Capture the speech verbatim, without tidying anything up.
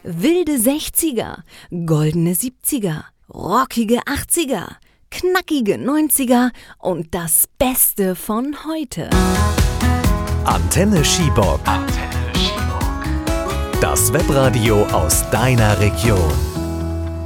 Wilde sechziger, goldene siebziger, rockige achtziger, knackige neunziger und das Beste von heute. Antenne Schiebock. Antenne Schiebock. Das Webradio aus deiner Region.